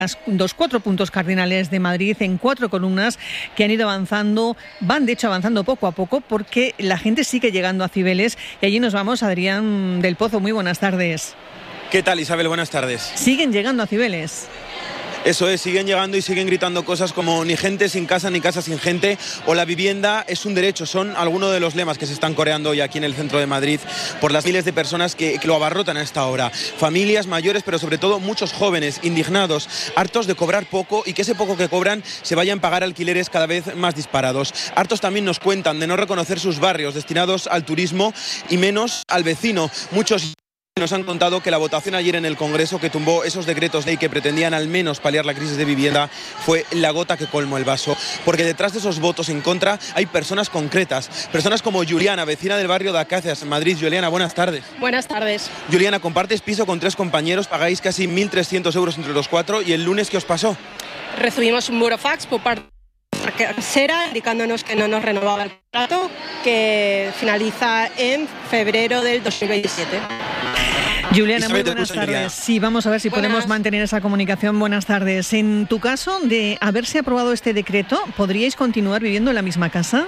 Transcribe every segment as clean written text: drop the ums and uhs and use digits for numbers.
los 4 puntos cardinales de Madrid en 4 columnas que han ido avanzando, van de hecho avanzando poco a poco porque la gente sigue llegando a Cibeles y allí nos vamos. Adrián del Pozo, muy buenas tardes. ¿Qué tal, Isabel? Buenas tardes. Siguen llegando a Cibeles. Eso es, siguen llegando y siguen gritando cosas como ni gente sin casa, ni casa sin gente, o la vivienda es un derecho. Son algunos de los lemas que se están coreando hoy aquí en el centro de Madrid por las miles de personas que lo abarrotan a esta hora. Familias mayores, pero sobre todo muchos jóvenes indignados, hartos de cobrar poco y que ese poco que cobran se vayan a pagar alquileres cada vez más disparados. Hartos también nos cuentan de no reconocer sus barrios destinados al turismo y menos al vecino. Muchos nos han contado que la votación ayer en el Congreso que tumbó esos decretos ley que pretendían al menos paliar la crisis de vivienda fue la gota que colmó el vaso, porque detrás de esos votos en contra hay personas concretas, personas como Juliana, vecina del barrio de Acacias, en Madrid. Juliana, buenas tardes. Buenas tardes. Juliana, compartes piso con 3 compañeros, pagáis casi 1.300 euros entre los 4 y el lunes, ¿qué os pasó? Recibimos un burofax por parte de la casera indicándonos que no nos renovaba el contrato, que finaliza en febrero del 2027. Juliana, muy buenas tardes. Sí, vamos a ver si podemos mantener esa comunicación. Buenas tardes. En tu caso, de haberse aprobado este decreto, ¿podríais continuar viviendo en la misma casa?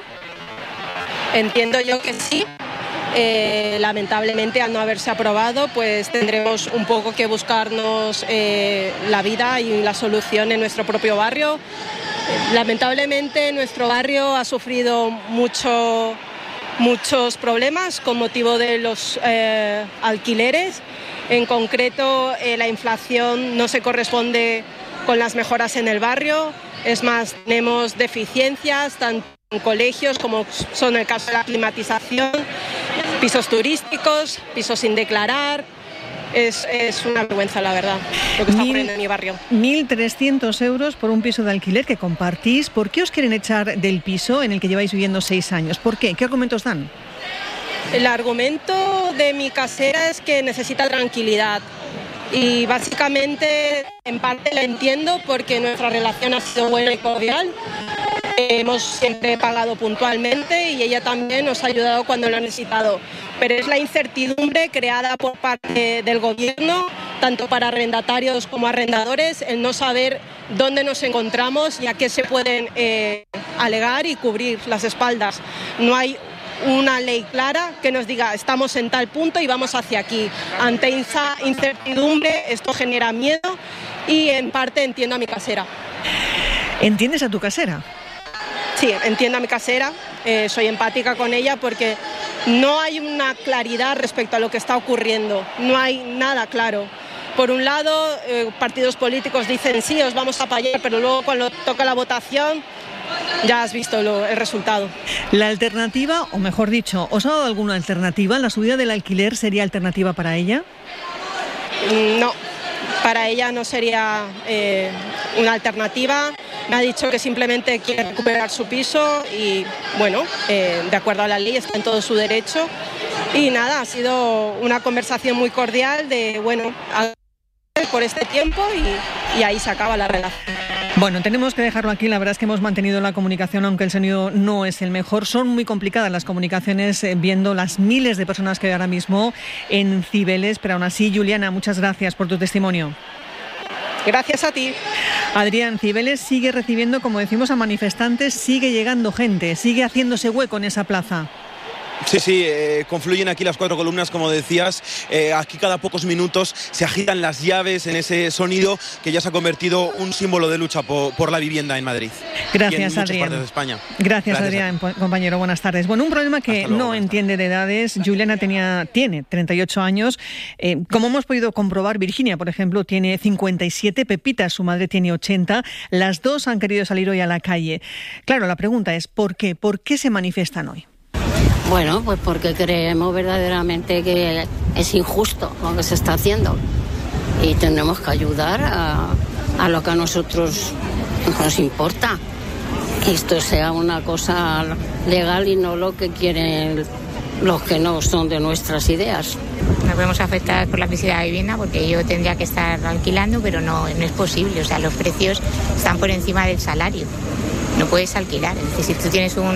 Entiendo yo que sí. Lamentablemente, al no haberse aprobado, pues tendremos un poco que buscarnos la vida y la solución en nuestro propio barrio. Lamentablemente, nuestro barrio ha sufrido muchos problemas con motivo de los alquileres. En concreto, la inflación no se corresponde con las mejoras en el barrio. Es más, tenemos deficiencias tanto en colegios como son el caso de la climatización, pisos turísticos, pisos sin declarar. Es una vergüenza, la verdad, lo que está ocurriendo en mi barrio. 1.300 euros por un piso de alquiler que compartís. ¿Por qué os quieren echar del piso en el que lleváis viviendo 6 años? ¿Por qué? ¿Qué argumentos dan? El argumento de mi casera es que necesita tranquilidad y básicamente en parte la entiendo porque nuestra relación ha sido buena y cordial. Hemos siempre pagado puntualmente y ella también nos ha ayudado cuando lo ha necesitado. Pero es la incertidumbre creada por parte del gobierno, tanto para arrendatarios como arrendadores, el no saber dónde nos encontramos y a qué se pueden alegar y cubrir las espaldas. No hay una ley clara que nos diga estamos en tal punto y vamos hacia aquí. Ante esa incertidumbre esto genera miedo y en parte entiendo a mi casera. ¿Entiendes a tu casera? Sí, entiendo a mi casera, soy empática con ella porque no hay una claridad respecto a lo que está ocurriendo, no hay nada claro. Por un lado, partidos políticos dicen sí, os vamos a apoyar, pero luego cuando toca la votación ya has visto el resultado. La alternativa, o mejor dicho, ¿os ha dado alguna alternativa? ¿La subida del alquiler sería alternativa para ella? No, para ella no sería una alternativa. Me ha dicho que simplemente quiere recuperar su piso y, bueno, de acuerdo a la ley está en todo su derecho. Y nada, ha sido una conversación muy cordial de, bueno, por este tiempo y ahí se acaba la relación. Bueno, tenemos que dejarlo aquí. La verdad es que hemos mantenido la comunicación, aunque el sonido no es el mejor. Son muy complicadas las comunicaciones viendo las miles de personas que hay ahora mismo en Cibeles, pero aún así, Juliana, muchas gracias por tu testimonio. Gracias a ti. Adrián, Cibeles sigue recibiendo, como decimos, a manifestantes, sigue llegando gente, sigue haciéndose hueco en esa plaza. Sí, confluyen aquí las 4 columnas, como decías. Aquí cada pocos minutos se agitan las llaves en ese sonido que ya se ha convertido un símbolo de lucha por la vivienda en Madrid. Gracias, y en Adrián. muchas partes de España. Gracias Adrián, compañero. Buenas tardes. Bueno, un problema que no entiende de edades. Juliana tiene 38 años. Como hemos podido comprobar, Virginia, por ejemplo, tiene 57, Pepita, su madre, tiene 80. Las dos han querido salir hoy a la calle. Claro, la pregunta es ¿por qué? ¿Por qué se manifiestan hoy? Bueno, pues porque creemos verdaderamente que es injusto lo que se está haciendo y tenemos que ayudar a lo que a nosotros nos importa, que esto sea una cosa legal y no lo que quieren los que no son de nuestras ideas. Nos vemos afectadas por la crisis de la vivienda porque yo tendría que estar alquilando, pero no es posible. O sea, los precios están por encima del salario. No puedes alquilar. Es decir, si tú tienes un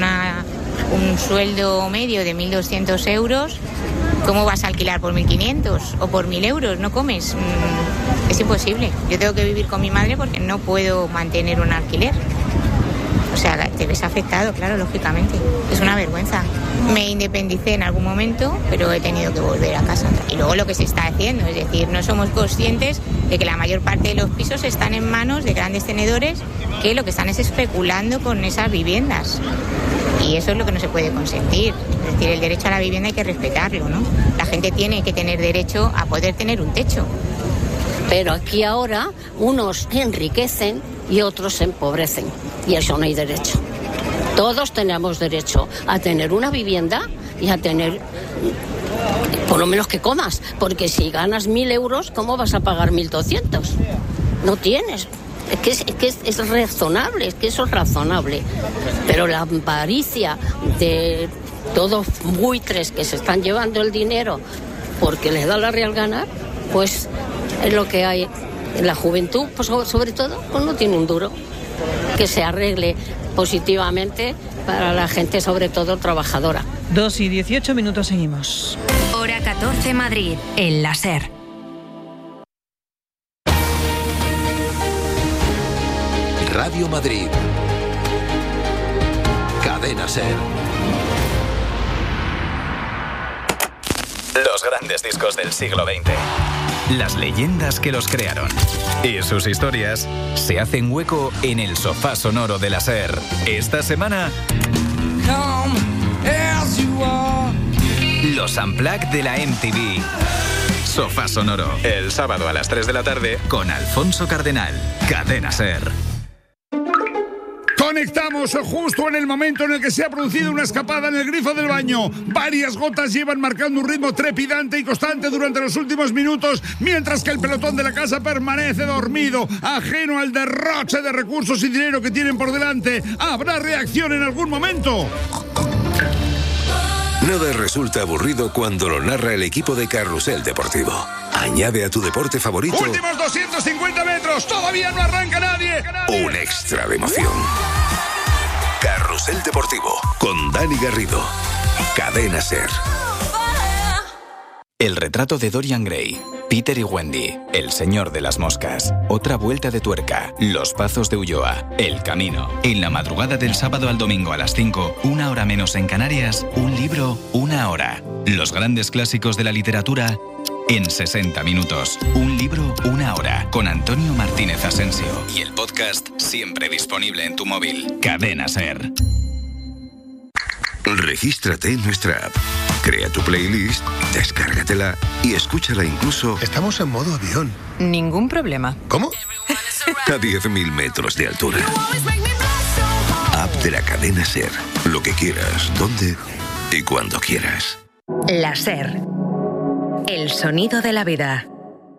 sueldo medio de 1.200 euros, ¿cómo vas a alquilar por 1.500 o por 1.000 euros? No comes. Es imposible. Yo tengo que vivir con mi madre porque no puedo mantener un alquiler. O sea, te ves afectado, claro, lógicamente. Es una vergüenza. Me independicé en algún momento, pero he tenido que volver a casa. Y luego lo que se está haciendo, es decir, no somos conscientes de que la mayor parte de los pisos están en manos de grandes tenedores que lo que están es especulando con esas viviendas. Y eso es lo que no se puede consentir. Es decir, el derecho a la vivienda hay que respetarlo, ¿no? La gente tiene que tener derecho a poder tener un techo. Pero aquí ahora unos enriquecen y otros se empobrecen. Y eso no hay derecho. Todos tenemos derecho a tener una vivienda y a tener, por lo menos que comas. Porque si ganas 1.000 euros, ¿cómo vas a pagar 1.200? No tienes. Es que es razonable, es que eso es razonable. Pero la avaricia de todos buitres que se están llevando el dinero porque les da la real gana, pues es lo que hay. La juventud, pues sobre todo, pues no tiene un duro. Que se arregle positivamente para la gente, sobre todo trabajadora. 2:18, seguimos. Hora 14 Madrid, el láser. Radio Madrid. Cadena SER. Los grandes discos del siglo XX. Las leyendas que los crearon. Y sus historias se hacen hueco en el sofá sonoro de la SER. Esta semana, los Unplugged de la MTV. Sofá sonoro. El sábado a las 3 de la tarde con Alfonso Cardenal. Cadena SER. Conectamos justo en el momento en el que se ha producido una escapada en el grifo del baño. Varias gotas llevan marcando un ritmo trepidante y constante durante los últimos minutos, mientras que el pelotón de la casa permanece dormido, ajeno al derroche de recursos y dinero que tienen por delante. ¿Habrá reacción en algún momento? Nada resulta aburrido cuando lo narra el equipo de Carrusel Deportivo. Añade a tu deporte favorito... ¡Últimos 250 metros! ¡Todavía no arranca nadie! Un extra de emoción. Carrusel Deportivo, con Dani Garrido. Cadena SER. El retrato de Dorian Gray, Peter y Wendy, El señor de las moscas, Otra vuelta de tuerca, Los pazos de Ulloa, El camino. En la madrugada del sábado al domingo a las 5, 1 hora menos en Canarias, un libro, 1 hora. Los grandes clásicos de la literatura en 60 minutos. Un libro, 1 hora. Con Antonio Martínez Asensio. Y el podcast siempre disponible en tu móvil. Cadena SER. Regístrate en nuestra app. Crea tu playlist, descárgatela y escúchala incluso... Estamos en modo avión. Ningún problema. ¿Cómo? A 10.000 metros de altura. App de la cadena SER. Lo que quieras, donde y cuando quieras. La SER. El sonido de la vida.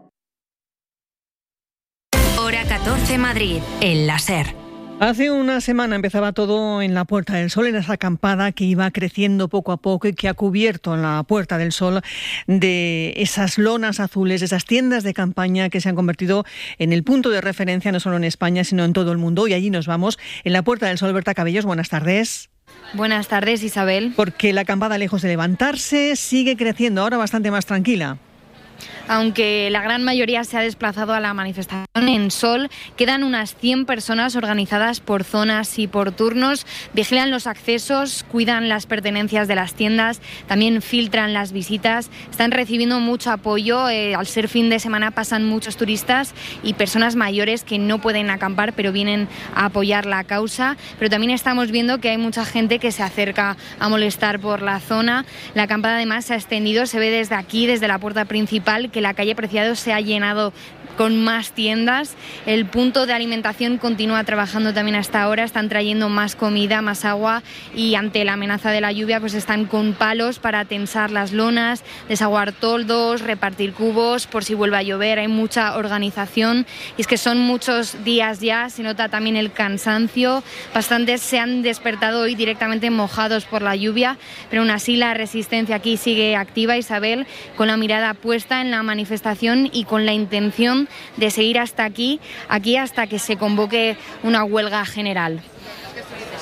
Hora 14 Madrid, el La SER. Hace una semana empezaba todo en la Puerta del Sol, en esa acampada que iba creciendo poco a poco y que ha cubierto la Puerta del Sol de esas lonas azules, de esas tiendas de campaña que se han convertido en el punto de referencia no solo en España, sino en todo el mundo. Y allí nos vamos, en la Puerta del Sol. Berta Cabellos, buenas tardes. Buenas tardes, Isabel. Porque la acampada, lejos de levantarse, sigue creciendo, ahora bastante más tranquila. Aunque la gran mayoría se ha desplazado a la manifestación en Sol, quedan unas 100 personas organizadas por zonas y por turnos, vigilan los accesos, cuidan las pertenencias de las tiendas, también filtran las visitas, están recibiendo mucho apoyo. Al ser fin de semana pasan muchos turistas y personas mayores que no pueden acampar pero vienen a apoyar la causa, pero también estamos viendo que hay mucha gente que se acerca a molestar por la zona. La acampada además se ha extendido, se ve desde aquí, desde la puerta principal, que la calle Preciados se ha llenado con más tiendas. El punto de alimentación continúa trabajando también hasta ahora, están trayendo más comida, más agua, y ante la amenaza de la lluvia pues están con palos para tensar las lonas, desaguar toldos, repartir cubos por si vuelve a llover. Hay mucha organización y es que son muchos días ya, se nota también el cansancio. Bastantes se han despertado hoy directamente mojados por la lluvia, pero aún así la resistencia aquí sigue activa, Isabel, con la mirada puesta en la manifestación y con la intención de seguir hasta aquí hasta que se convoque una huelga general.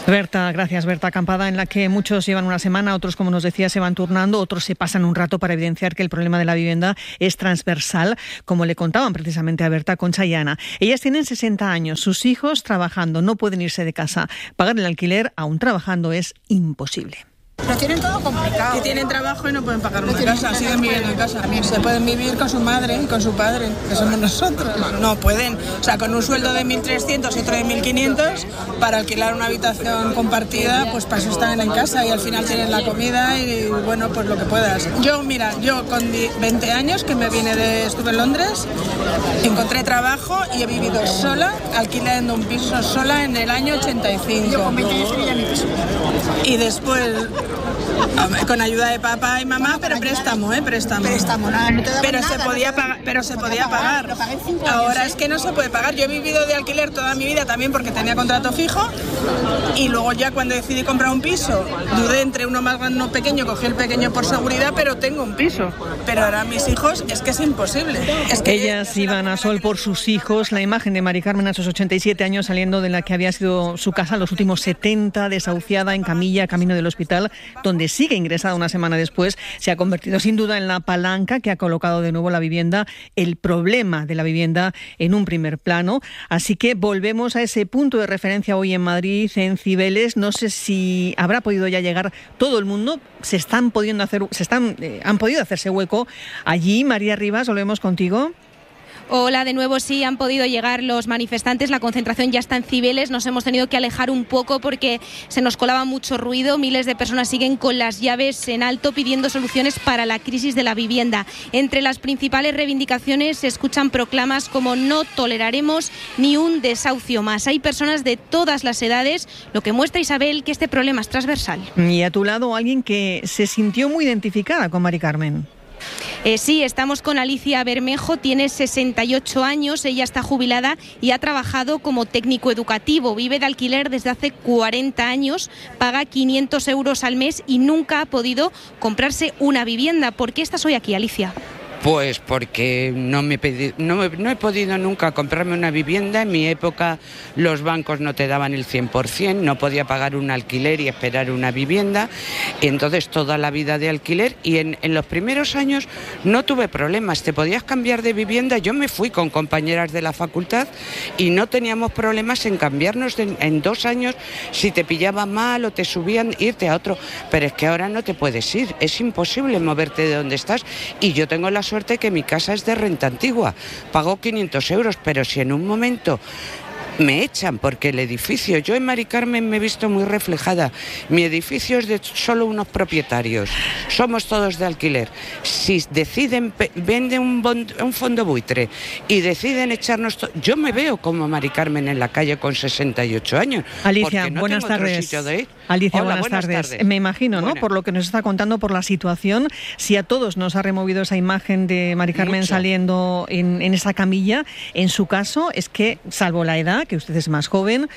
Berta, gracias Berta. Acampada en la que muchos llevan una semana, otros, como nos decía, se van turnando, otros se pasan un rato para evidenciar que el problema de la vivienda es transversal, como le contaban precisamente a Berta, Concha y Ana. Ellas tienen 60 años, sus hijos trabajando, no pueden irse de casa. Pagar el alquiler, aún trabajando, es imposible. Lo tienen todo complicado. Y tienen trabajo y no pueden pagar una casa, siguen viviendo en casa. Se pueden vivir con su madre y con su padre, que somos nosotros. No pueden. O sea, con un sueldo de 1.300 y otro de 1.500, para alquilar una habitación compartida, pues para eso están en casa y al final tienen la comida y bueno, pues lo que puedas. Yo con 20 años que estuve en Londres, encontré trabajo y he vivido sola, alquilando un piso sola en el año 85. Yo con 20 años tenía mi piso. Y después, con ayuda de papá y mamá, pero préstamo. Préstamo, nada, no te daban pero nada, se podía pagar. Lo pagué en 5 años. Ahora es que no se puede pagar. Yo he vivido de alquiler toda mi vida también porque tenía contrato fijo y luego ya cuando decidí comprar un piso, dudé entre uno más grande y uno pequeño, cogí el pequeño por seguridad, pero tengo un piso. Pero ahora mis hijos es que es imposible. Ellas iban a sol por sus hijos. La imagen de Mari Carmen a sus 87 años saliendo de la que había sido su casa los últimos 70, desahuciada en camilla, camino del hospital, donde sigue ingresada una semana después, se ha convertido sin duda en la palanca que ha colocado de nuevo la vivienda, el problema de la vivienda en un primer plano. Así que volvemos a ese punto de referencia hoy en Madrid, en Cibeles. No sé si habrá podido ya llegar todo el mundo. Han podido hacerse hueco allí. María Rivas, volvemos contigo. Hola, de nuevo sí, han podido llegar los manifestantes, la concentración ya está en Cibeles, nos hemos tenido que alejar un poco porque se nos colaba mucho ruido, miles de personas siguen con las llaves en alto pidiendo soluciones para la crisis de la vivienda. Entre las principales reivindicaciones se escuchan proclamas como no toleraremos ni un desahucio más. Hay personas de todas las edades, lo que muestra Isabel que este problema es transversal. Y a tu lado alguien que se sintió muy identificada con Mari Carmen. Sí, estamos con Alicia Bermejo, tiene 68 años, ella está jubilada y ha trabajado como técnico educativo, vive de alquiler desde hace 40 años, paga 500 euros al mes y nunca ha podido comprarse una vivienda. ¿Por qué estás hoy aquí, Alicia? Pues porque no he podido nunca comprarme una vivienda. En mi época los bancos no te daban el 100%, no podía pagar un alquiler y esperar una vivienda. Y entonces toda la vida de alquiler y en los primeros años no tuve problemas. Te podías cambiar de vivienda. Yo me fui con compañeras de la facultad y no teníamos problemas en cambiarnos en 2 años si te pillaba mal o te subían, irte a otro. Pero es que ahora no te puedes ir. Es imposible moverte de donde estás. Y yo tengo la suerte que mi casa es de renta antigua, pago 500 euros, pero si en un momento me echan porque el edificio, yo en Mari Carmen me he visto muy reflejada, mi edificio es de solo unos propietarios, somos todos de alquiler, si deciden, venden un fondo buitre y deciden echarnos, yo me veo como Mari Carmen en la calle con 68 años. Alicia, no buenas tardes. Alicia, Hola, buenas tardes. Me imagino, ¿no? Por lo que nos está contando, por la situación, si a todos nos ha removido esa imagen de Mari Carmen saliendo en esa camilla, en su caso es que, salvo la edad, que usted es más joven,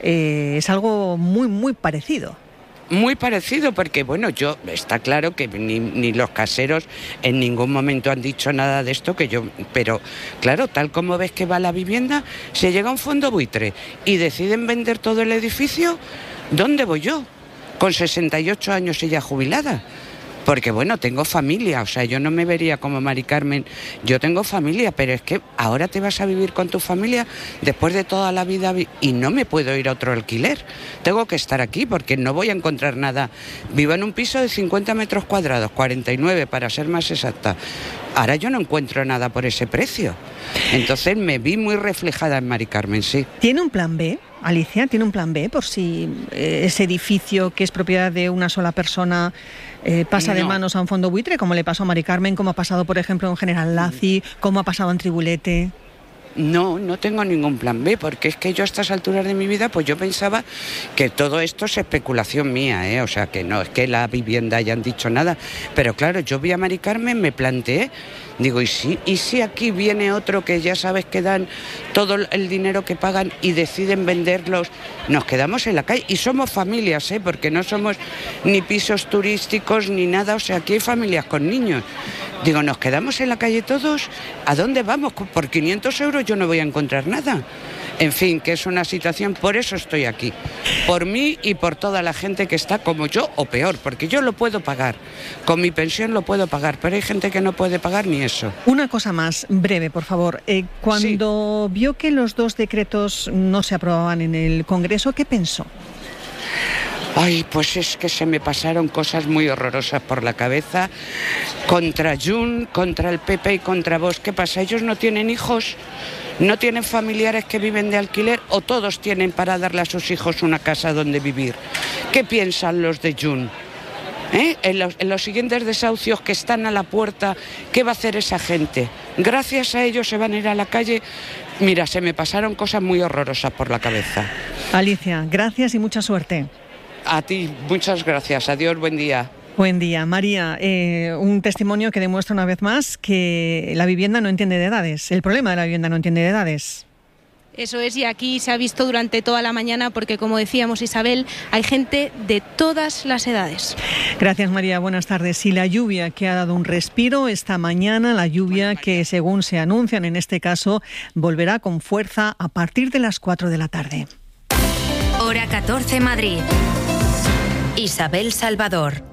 es algo muy, muy parecido. Muy parecido porque, bueno, está claro que ni los caseros en ningún momento han dicho nada de esto, pero claro, tal como ves que va la vivienda, se llega a un fondo buitre y deciden vender todo el edificio, ¿dónde voy yo? Con 68 años y ya jubilada. Porque bueno, tengo familia, o sea, yo no me vería como Mari Carmen, yo tengo familia, pero es que ahora te vas a vivir con tu familia después de toda la vida y no me puedo ir a otro alquiler, tengo que estar aquí porque no voy a encontrar nada. Vivo en un piso de 50 metros cuadrados, 49 para ser más exacta. Ahora yo no encuentro nada por ese precio. Entonces me vi muy reflejada en Mari Carmen, sí. ¿Tiene un plan B, Alicia? ¿Tiene un plan B por si ese edificio que es propiedad de una sola persona pasa de manos a un fondo buitre, como le pasó a Mari Carmen, como ha pasado, por ejemplo, en General Laci, como ha pasado en Tribulete? No tengo ningún plan B, porque es que yo a estas alturas de mi vida, pues yo pensaba que todo esto es especulación mía, o sea, que no es que la vivienda hayan dicho nada, pero claro, yo vi a Mari Carmen, me planteé, Digo, ¿y si aquí viene otro que ya sabes que dan todo el dinero que pagan y deciden venderlos? Nos quedamos en la calle y somos familias, porque no somos ni pisos turísticos ni nada, o sea, aquí hay familias con niños. Digo, ¿nos quedamos en la calle todos? ¿A dónde vamos? Por 500 euros yo no voy a encontrar nada. En fin, que es una situación, por eso estoy aquí. Por mí y por toda la gente que está como yo o peor, porque yo lo puedo pagar. Con mi pensión lo puedo pagar, pero hay gente que no puede pagar ni eso. Una cosa más, breve, por favor. Cuando vio que los 2 decretos no se aprobaban en el Congreso, ¿qué pensó? Ay, pues es que se me pasaron cosas muy horrorosas por la cabeza. Contra Junts, contra el PP y contra Vox. ¿Qué pasa? ¿Ellos no tienen hijos? ¿No tienen familiares que viven de alquiler? ¿O todos tienen para darle a sus hijos una casa donde vivir? ¿Qué piensan los de Junts? En los siguientes desahucios que están a la puerta, ¿qué va a hacer esa gente? Gracias a ellos se van a ir a la calle. Mira, se me pasaron cosas muy horrorosas por la cabeza. Alicia, gracias y mucha suerte. A ti, muchas gracias. Adiós, buen día. Buen día. María, un testimonio que demuestra una vez más que la vivienda no entiende de edades. El problema de la vivienda no entiende de edades. Eso es, y aquí se ha visto durante toda la mañana porque, como decíamos, Isabel, hay gente de todas las edades. Gracias, María. Buenas tardes. Y la lluvia que ha dado un respiro esta mañana, la lluvia que, según se anuncian en este caso, volverá con fuerza a partir de las 4 de la tarde. Hora 14, Madrid. Isabel Salvador.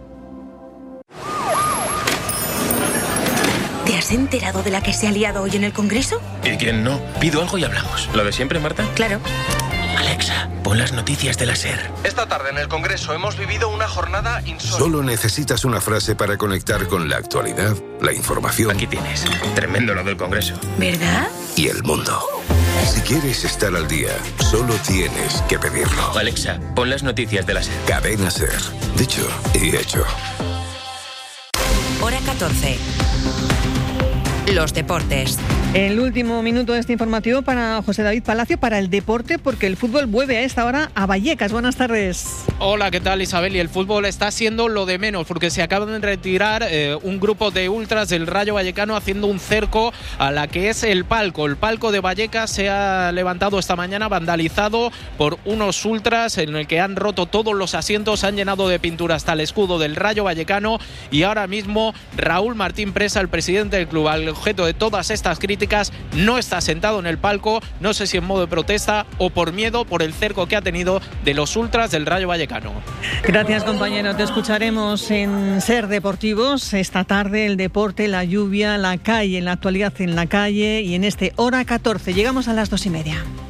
¿Te has enterado de la que se ha liado hoy en el Congreso? ¿Y quién no? Pido algo y hablamos. ¿Lo de siempre, Marta? Claro. Alexa, pon las noticias de la SER. Esta tarde en el Congreso hemos vivido una jornada insólita. Solo necesitas una frase para conectar con la actualidad, la información. Aquí tienes. Tremendo lo del Congreso. ¿Verdad? Y el mundo. Si quieres estar al día, solo tienes que pedirlo. Alexa, pon las noticias de la SER. Cadena SER. Dicho y hecho. Hora 14. Los deportes. El último minuto de este informativo para José David Palacio, para el deporte, porque el fútbol vuelve a esta hora a Vallecas. Buenas tardes. Hola, ¿qué tal, Isabel? Y el fútbol está siendo lo de menos, porque se acaban de retirar un grupo de ultras del Rayo Vallecano haciendo un cerco a la que es el palco. El palco de Vallecas se ha levantado esta mañana vandalizado por unos ultras en el que han roto todos los asientos, han llenado de pintura hasta el escudo del Rayo Vallecano, y ahora mismo Raúl Martín Presa, el presidente del club, al objeto de todas estas críticas, no está sentado en el palco, no sé si en modo de protesta o por miedo por el cerco que ha tenido de los ultras del Rayo Vallecano. Gracias, compañero. Te escucharemos en SER Deportivos esta tarde. El deporte, la lluvia, la calle, la actualidad en la calle, y en este Hora 14 llegamos a las 2:30.